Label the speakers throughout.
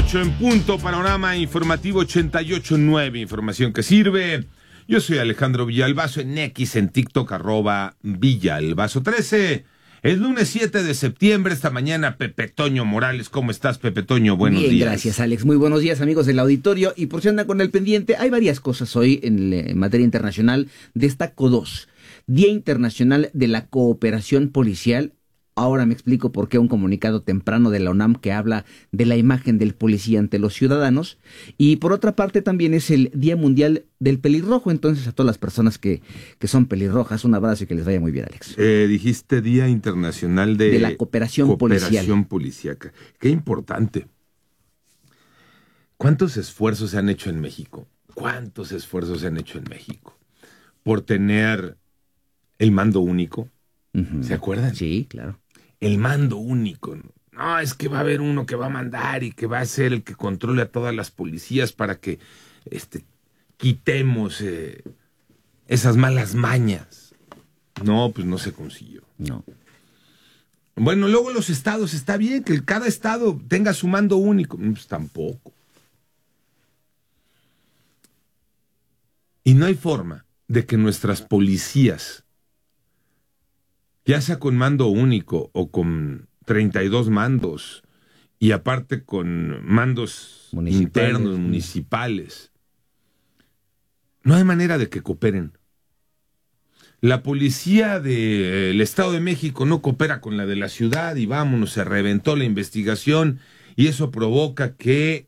Speaker 1: 8 en punto, panorama informativo 88.9, información que sirve. Yo soy Alejandro Villalbazo, en X, en TikTok, @Villalbazo13. Es lunes 7 de septiembre, esta mañana Pepe Toño Morales. ¿Cómo estás, Pepe Toño? Buenos días.
Speaker 2: Gracias, Alex. Muy buenos días, amigos del auditorio. Y por si andan con el pendiente, hay varias cosas hoy en materia internacional. Destaco dos. Día Internacional de la Cooperación Policial. Ahora me explico por qué un comunicado temprano de la UNAM que habla de la imagen del policía ante los ciudadanos. Y por otra parte también es el Día Mundial del Pelirrojo. Entonces a todas las personas que son pelirrojas, un abrazo y que les vaya muy bien, Alex.
Speaker 1: Dijiste Día Internacional de
Speaker 2: la Cooperación
Speaker 1: Policíaca. Qué importante. ¿Cuántos esfuerzos se han hecho en México? ¿Cuántos esfuerzos se han hecho en México por tener el mando único?
Speaker 2: Uh-huh.
Speaker 1: ¿Se acuerdan?
Speaker 2: Sí, claro.
Speaker 1: El mando único. No, es que va a haber uno que va a mandar y que va a ser el que controle a todas las policías para que quitemos esas malas mañas. No, pues no se consiguió.
Speaker 2: No.
Speaker 1: Bueno, luego los estados, está bien que cada estado tenga su mando único. Pues tampoco. Y no hay forma de que nuestras policías, ya sea con mando único o con 32 mandos, y aparte con mandos internos, municipales, no hay manera de que cooperen. La policía del Estado de México no coopera con la de la ciudad y vámonos, se reventó la investigación y eso provoca que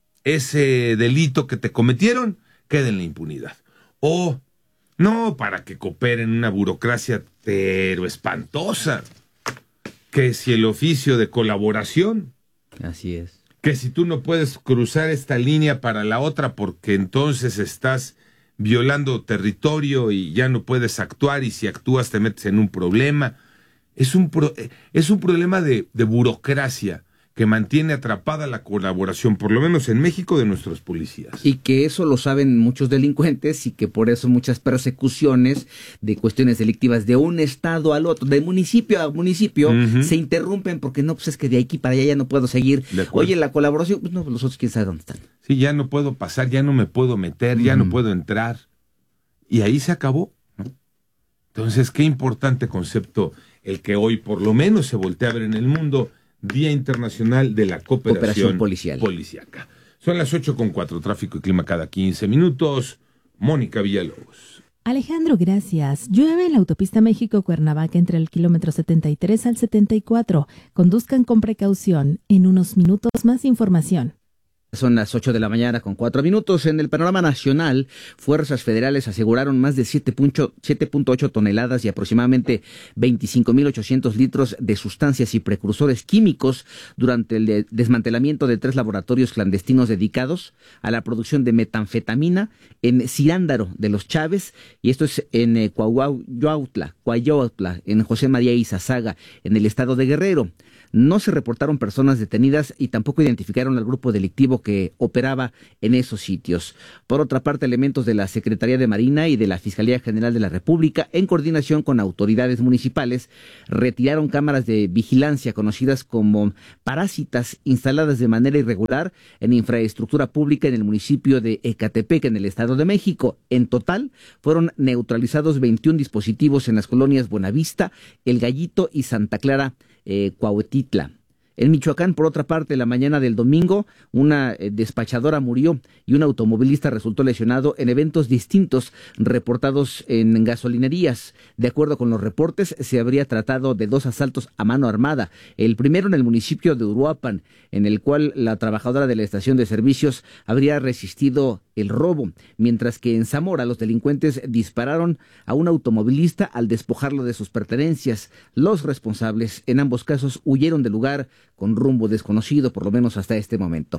Speaker 1: ese delito que te cometieron quede en la impunidad. O no, para que cooperen una burocracia pero espantosa. Que si el oficio de colaboración.
Speaker 2: Así es.
Speaker 1: Que si tú no puedes cruzar esta línea para la otra porque entonces estás violando territorio y ya no puedes actuar y si actúas te metes en un problema. Es un problema de burocracia que mantiene atrapada la colaboración, por lo menos en México, de nuestros policías.
Speaker 2: Y que eso lo saben muchos delincuentes y que por eso muchas persecuciones de cuestiones delictivas de un estado al otro, de municipio a municipio, uh-huh, se interrumpen porque no, pues es que de aquí para allá ya no puedo seguir. Oye, la colaboración, pues no, los otros quién sabe dónde están.
Speaker 1: Sí, ya no puedo pasar, ya no me puedo meter, ya no puedo entrar. Y ahí se acabó, ¿no? Entonces, qué importante concepto el que hoy por lo menos se voltea a ver en el mundo. Día Internacional de la Cooperación Policiaca. Son las 8:04, tráfico y clima cada 15 minutos. Mónica Villalobos.
Speaker 3: Alejandro, gracias. Llueve en la autopista México-Cuernavaca entre el kilómetro 73 al 74. Conduzcan con precaución. En unos minutos más información.
Speaker 2: Son las 8 de la mañana con 4 minutos. En el panorama nacional, fuerzas federales aseguraron más de 7.8 toneladas y aproximadamente 25.800 litros de sustancias y precursores químicos durante el desmantelamiento de 3 laboratorios clandestinos dedicados a la producción de metanfetamina en Cirándaro de los Chávez, y esto es en Coahuautla, en José María Izazaga, en el estado de Guerrero. No se reportaron personas detenidas y tampoco identificaron al grupo delictivo que operaba en esos sitios. Por otra parte, elementos de la Secretaría de Marina y de la Fiscalía General de la República, en coordinación con autoridades municipales, retiraron cámaras de vigilancia conocidas como parásitas instaladas de manera irregular en infraestructura pública en el municipio de Ecatepec, en el Estado de México. En total, fueron neutralizados 21 dispositivos en las colonias Buenavista, El Gallito y Santa Clara, Cuautitla. En Michoacán, por otra parte, la mañana del domingo, una despachadora murió y un automovilista resultó lesionado en eventos distintos reportados en gasolinerías. De acuerdo con los reportes, se habría tratado de 2 asaltos a mano armada. El primero en el municipio de Uruapan, en el cual la trabajadora de la estación de servicios habría resistido el robo, mientras que en Zamora los delincuentes dispararon a un automovilista al despojarlo de sus pertenencias. Los responsables en ambos casos huyeron del lugar con rumbo desconocido, por lo menos hasta este momento.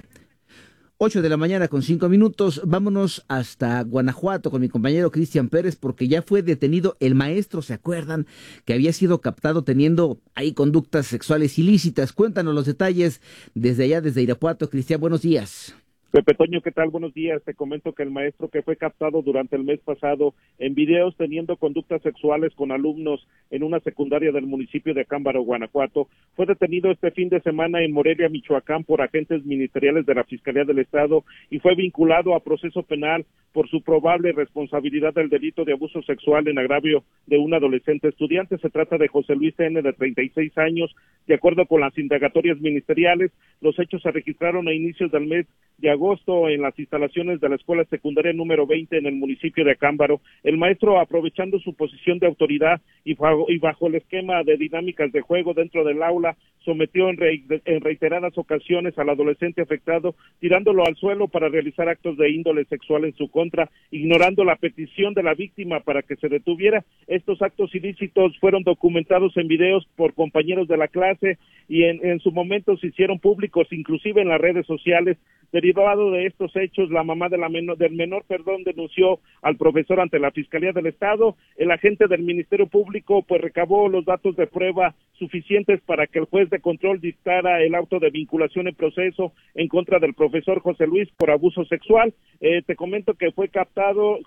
Speaker 2: 8 de la mañana con 5 minutos, vámonos hasta Guanajuato con mi compañero Cristian Pérez, porque ya fue detenido el maestro, ¿se acuerdan? Que había sido captado teniendo ahí conductas sexuales ilícitas. Cuéntanos los detalles desde allá, desde Irapuato. Cristian, buenos días.
Speaker 4: Pepe Toño, ¿qué tal? Buenos días. Te comento que el maestro que fue captado durante el mes pasado en videos teniendo conductas sexuales con alumnos en una secundaria del municipio de Acámbaro, Guanajuato, fue detenido este fin de semana en Morelia, Michoacán, por agentes ministeriales de la Fiscalía del Estado y fue vinculado a proceso penal por su probable responsabilidad del delito de abuso sexual en agravio de un adolescente estudiante. Se trata de José Luis N., de 36 años. De acuerdo con las indagatorias ministeriales, los hechos se registraron a inicios del mes de agosto en las instalaciones de la escuela secundaria número 20 en el municipio de Acámbaro. El maestro, aprovechando su posición de autoridad y bajo el esquema de dinámicas de juego dentro del aula, sometió en reiteradas ocasiones al adolescente afectado, tirándolo al suelo para realizar actos de índole sexual en su contra, ignorando la petición de la víctima para que se detuviera. Estos actos ilícitos fueron documentados en videos por compañeros de la clase y en su momento se hicieron públicos, inclusive en las redes sociales. Derivado de estos hechos, la mamá del menor denunció al profesor ante la Fiscalía del Estado. El agente del Ministerio Público pues recabó los datos de prueba suficientes para que el juez de control dictara el auto de vinculación en proceso en contra del profesor José Luis por abuso sexual. Te comento que fue capturado,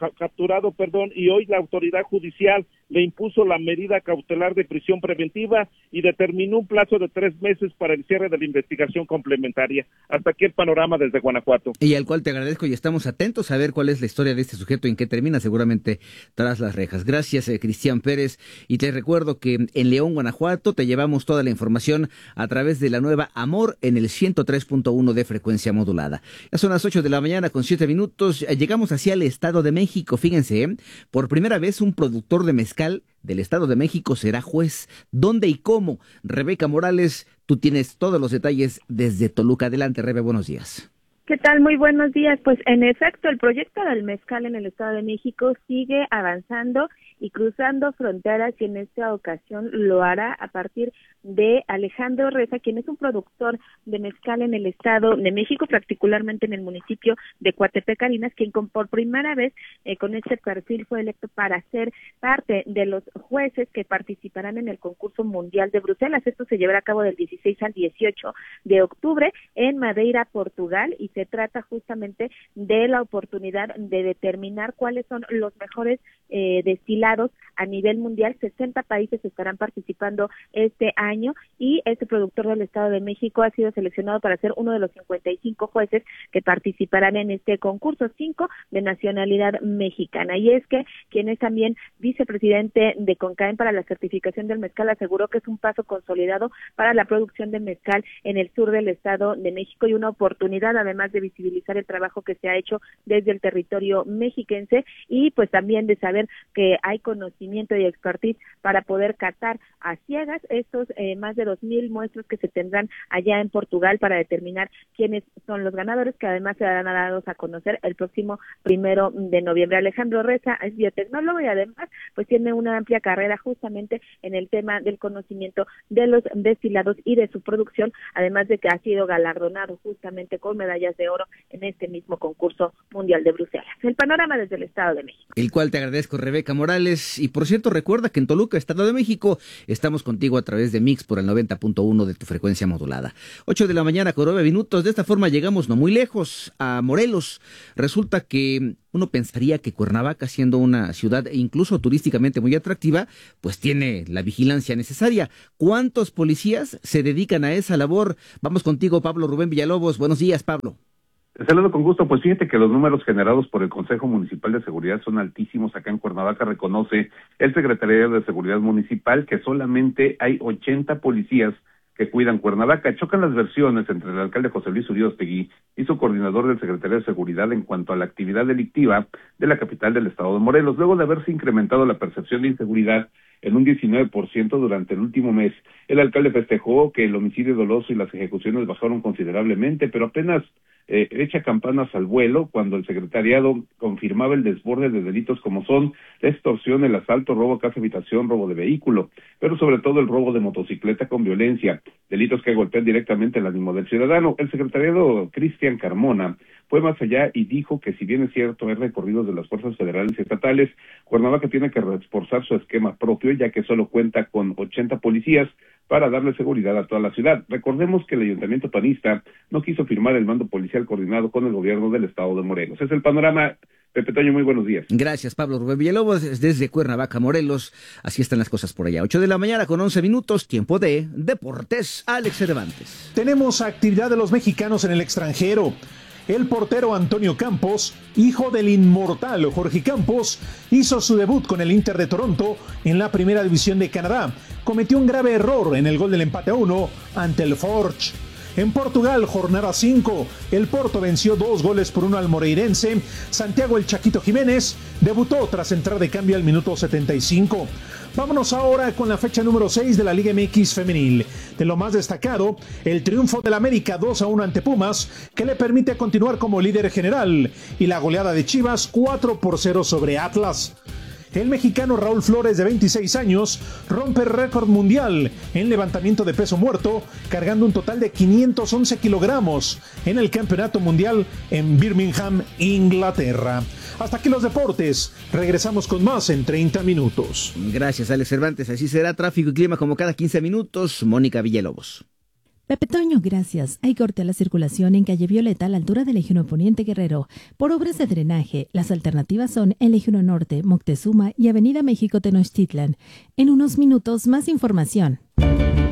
Speaker 4: y hoy la autoridad judicial le impuso la medida cautelar de prisión preventiva y determinó un plazo de 3 meses para el cierre de la investigación complementaria. Hasta aquí el panorama desde Guanajuato.
Speaker 2: Y al cual te agradezco y estamos atentos a ver cuál es la historia de este sujeto, en qué termina, seguramente tras las rejas. Gracias, Cristian Pérez, y te recuerdo que en León, Guanajuato, te llevamos toda la información a través de la nueva Amor en el 103.1 de frecuencia modulada. Ya son las 8 de la mañana con 7 minutos, llegamos hacia el Estado de México. Fíjense, por primera vez un productor de mezcal del Estado de México será juez. ¿Dónde y cómo? Rebeca Morales, tú tienes todos los detalles desde Toluca. Adelante, Rebe, buenos días.
Speaker 5: ¿Qué tal? Muy buenos días. Pues en efecto, el proyecto del mezcal en el Estado de México sigue avanzando y cruzando fronteras, y en esta ocasión lo hará a partir de Alejandro Reza, quien es un productor de mezcal en el Estado de México, particularmente en el municipio de Coatepec, Carinas, quien por primera vez con este perfil fue electo para ser parte de los jueces que participarán en el concurso mundial de Bruselas. Esto se llevará a cabo del 16 al 18 de octubre en Madeira, Portugal, y se trata justamente de la oportunidad de determinar cuáles son los mejores destilados a nivel mundial. 60 países estarán participando este año y este productor del Estado de México ha sido seleccionado para ser uno de los 55 jueces que participarán en este concurso, 5 de nacionalidad mexicana. Y es que quien es también vicepresidente de CONCAEM para la certificación del mezcal aseguró que es un paso consolidado para la producción de mezcal en el sur del Estado de México y una oportunidad además de visibilizar el trabajo que se ha hecho desde el territorio mexiquense, y pues también de saber que hay conocimiento y expertise para poder catar a ciegas estos más de 2,000 muestros que se tendrán allá en Portugal para determinar quiénes son los ganadores, que además serán dados a conocer el próximo 1 de noviembre. Alejandro Reza es biotecnólogo y además pues tiene una amplia carrera justamente en el tema del conocimiento de los destilados y de su producción, además de que ha sido galardonado justamente con medallas de oro en este mismo concurso mundial de Bruselas. El panorama desde el Estado de México.
Speaker 2: El cual te agradezco, Rebeca Morales. Y por cierto, recuerda que en Toluca, Estado de México, estamos contigo a través de Mix por el 90.1 de tu frecuencia modulada. 8 de la mañana con 9 minutos. De esta forma llegamos no muy lejos, a Morelos. Resulta que uno pensaría que Cuernavaca, siendo una ciudad incluso turísticamente muy atractiva, pues tiene la vigilancia necesaria. ¿Cuántos policías se dedican a esa labor? Vamos contigo, Pablo Rubén Villalobos. Buenos días, Pablo.
Speaker 6: Te saludo con gusto. Pues fíjate que los números generados por el Consejo Municipal de Seguridad son altísimos. Acá en Cuernavaca reconoce el Secretariado de Seguridad Municipal que solamente hay 80 policías que cuidan Cuernavaca. Chocan las versiones entre el alcalde José Luis Uriostegui y su coordinador del Secretario de Seguridad en cuanto a la actividad delictiva de la capital del estado de Morelos, luego de haberse incrementado la percepción de inseguridad en un 19% durante el último mes. El alcalde festejó que el homicidio doloso y las ejecuciones bajaron considerablemente, pero apenas echa campanas al vuelo cuando el secretariado confirmaba el desborde de delitos como son la extorsión, el asalto, robo a casa habitación, robo de vehículo, pero sobre todo el robo de motocicleta con violencia, delitos que golpean directamente el ánimo del ciudadano. El secretariado Cristian Carmona fue más allá y dijo que si bien es cierto hay recorridos de las fuerzas federales y estatales, Cuernavaca tiene que reforzar su esquema propio, ya que solo cuenta con 80 policías para darle seguridad a toda la ciudad. Recordemos que el ayuntamiento panista no quiso firmar el mando policial coordinado con el gobierno del estado de Morelos. Es el panorama. Pepe Toño, muy buenos días.
Speaker 2: Gracias, Pablo Rubén Villalobos, desde Cuernavaca, Morelos. Así están las cosas por allá. 8 de la mañana con 11 minutos, tiempo de Deportes. Alex Cervantes.
Speaker 7: Tenemos actividad de los mexicanos en el extranjero. El portero Antonio Campos, hijo del inmortal Jorge Campos, hizo su debut con el Inter de Toronto en la primera división de Canadá. Cometió un grave error en el gol del empate a 1 ante el Forge. En Portugal, jornada 5, el Porto venció 2-1 al moreirense. Santiago El Chaquito Jiménez debutó tras entrar de cambio al minuto 75. Vámonos ahora con la fecha número 6 de la Liga MX femenil. De lo más destacado, el triunfo del América 2-1 ante Pumas, que le permite continuar como líder general, y la goleada de Chivas 4-0 sobre Atlas. El mexicano Raúl Flores, de 26 años, rompe el récord mundial en levantamiento de peso muerto, cargando un total de 511 kilogramos en el Campeonato Mundial en Birmingham, Inglaterra. Hasta aquí los deportes. Regresamos con más en 30 minutos.
Speaker 2: Gracias, Alex Cervantes. Así será tráfico y clima como cada 15 minutos. Mónica Villalobos.
Speaker 3: Pepe Toño, gracias. Hay corte a la circulación en calle Violeta a la altura del Eje 1 Poniente Guerrero por obras de drenaje. Las alternativas son el Eje 1 Norte, Moctezuma y Avenida México Tenochtitlan. En unos minutos, más información.